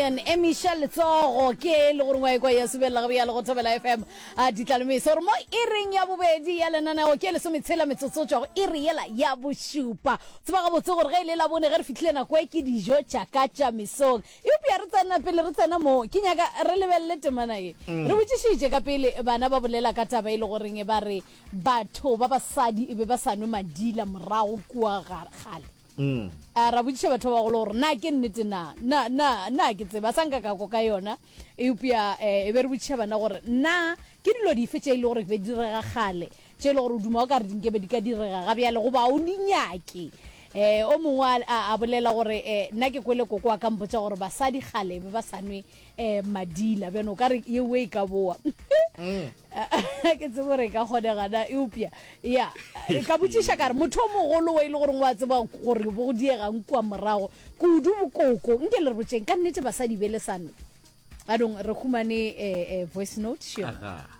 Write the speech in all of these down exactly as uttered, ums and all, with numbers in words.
Marian e Michelle Tsogo ke le gore wa ikwa ya subela ga ya le go thobela F M a ditlaleme so mo iring ya bobedi ya lenana o ke le sometshela metsotso tšo e riela ya boshupa tseba ga botse gore ge ile la bone ge re fitlhile na kwa ke dijo tša ka tša mesong e upia re tsena pele re tsena mo ke nyaka re lebelle temana e re botšišitše ka pele bana ba bolela ka taba ile gore nge ba re batho ba basadi e be ba sa nwe madila morago kwa gale Mm. a ra botšiša batho ba go le gore na ke nnete na na na na ke tseba sanka ka go ka yona e upia e be re botšiša bana gore na ke dilo di fetša ile gore be direga gale tše le gore o duma o ka re dinkebe di ka direga ga bjale goba o dinyake eh o mongwe a bolela gore eh nna ke kwele koko wa kampotsa gore basadi gale be ba sanwe eh madila beno ka re ye we ka boa ke tsebore ka kgonega na e upia ya ka botšiša ka re motho o mogolo wa ile gore wa tseba gore bo diega nkwa morago kudu bokoko nke le re botšeng ka nnete basadi be le sanwe a dong re khumane eh voice note sure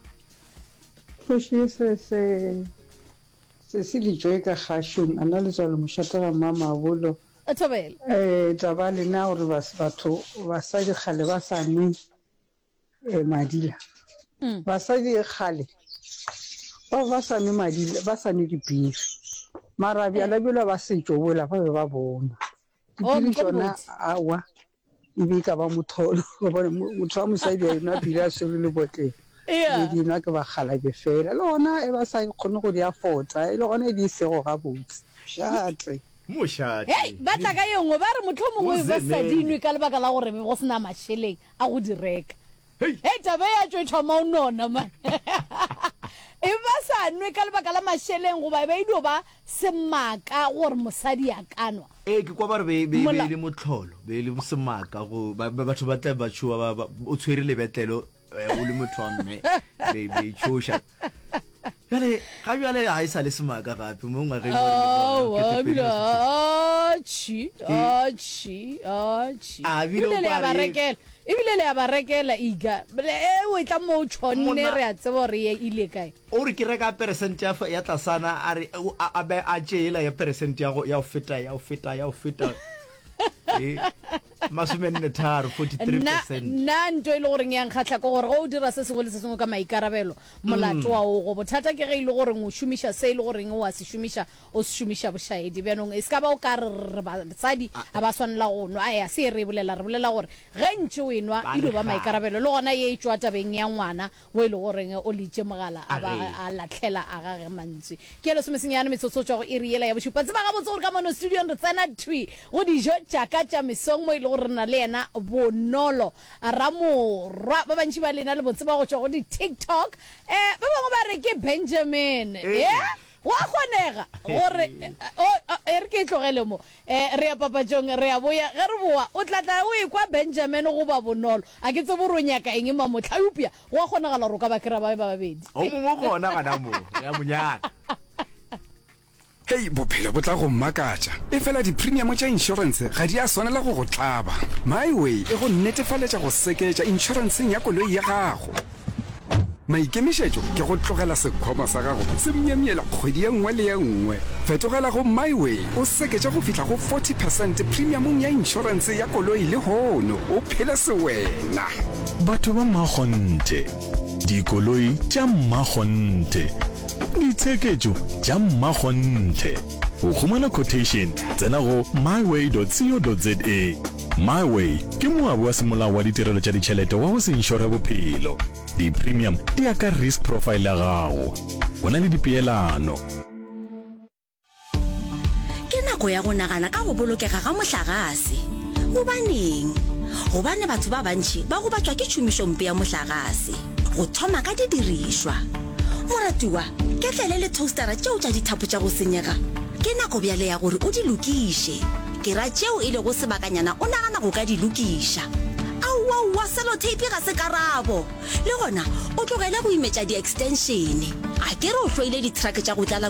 Pushi se se se se le joy ka khashung ana le tsalo moshatela mama bolo a thobela eh tabale na gore bas batho basadi khale ba sa nwe eh madila basadi khale ba ba sa nwe madila ba sa nwe dipiri mara bja la bjela ba se tšo bola ba be ba bona dipiri tsona awa e be ka ba motholo go bona motho wa mosadi ya nwa pila se le botle yeah di nna ke ba gala be fela le ona e ba sa kgone go di affordsa e le gone di sego ga botse shate mo shate hey ba tla ka yengwe ba re motho mongwe ba sa dinwe ka lebaka la gore go sena masheleng a go di reka hey tabe ya tšwe thoma o nona man e ba sa nwe ka lebaka la masheleng go ba ba ido ba semaka gore mosadi ya kanwa e ke kwa ba re be be le motlholo be le semaka go batho ba tla ba tšhua ba o tshwere le betlelo o le motho wa mme be be tšhoša jale ga jale ha isa le semaka gape mo ngwa re oh wa chi ah chi ah chi a bile le ya barekela ebile le ya barekela iga e o tla mo tshonne re a tsebo re ile kae o re ke reka percent ya ya tlasana a re a be a tšela ya percent ya go ya o feta ya o feta ya o feta eh masumenne tharo forty-three percent na ntwe ile gore ngyang khatla go gore go dira se sengwe le se sengwe ka maikarabelo molato wa o go bothata ke ge ile gore ngo shumisha se ile gore ngo wa se shumisha o se shumisha boshaedi bjanong e ska ba o ka re basadi a ba swanela go nwa aya se re bolela re bolela gore ge ntse o enwa ile ba maikarabelo le gona ye itšwa tabeng ya ngwana o ile gore o litše mogala a ba a latlhela a ga ge mantsi ke le somesenyana metsotso tšwa go e riela ya bošupa tseba ga botse gore ka mono studio re tsena twi go dijo tša ka tša mesong mo ile gore na le ena bonolo ramorwa ba bantši ba lena le botse ba go tšwa go di TikTok eh ba bangwe ba re ke Benjamin yeah wa khonega gore o re ke tlogele mo eh re ya papatjong re ya boya ge re boa o tlatla o ikwa Benjamin go ba bonolo a ke tse boronya ka eng ma motlhaupia wa khonega la roka ba kra ba ba babedi o mo gona ga mo ya munyaka Hey bophelo botla go mmakatša e fela di premium tša insurance ga di a swanela go go tlaba my way e go netefaletša go seketša insurance ya koloi ya gago maikemišetšo ke go tlogela sekgoma sa gago se mnyamiela kgwedi ye nngwe le ye nngwe fetogela go my way o seketša go fihla go forty percent premiumong ya insurance ya koloi le hono o phele se wena batho ba mmakgonthe dikoloi tša mmakgonthe ditsheketšo tša mmakgonthe o khumana quotation tsena go myway dot co dot za myway ke moabi wa semolao wa ditirelo tša ditšhelete wa go se inšore bophelo di-premium di ya ka risk profile ya gago go na le dipeelano ke nako ya go nagana ka go bolokega ga mohlagase gobaneng gobane batho ba bantši ba go batšwa ke tšhomišompe ya mohlagase go thoma ka didirišwa moratiwa ke tlele le toastera tšeo tša dithapo tša go senyega ke nako bjale ya gore o di lokiše ke ra tšeo e le go sebakanyana o nagana go ka di lokiša aowa sellotape ga se karabo le gona o tlogele go imetša di-extensione a ke re o tlwaile di-truck tša go tlala